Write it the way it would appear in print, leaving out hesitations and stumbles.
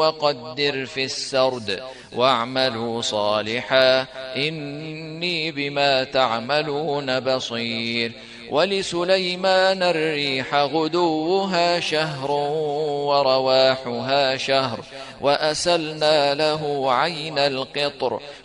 وقدر في السرد واعملوا صالحا إني بما تعملون بصير. ولسليمان الريح غدوها شهر ورواحها شهر وأسلنا له عين القطر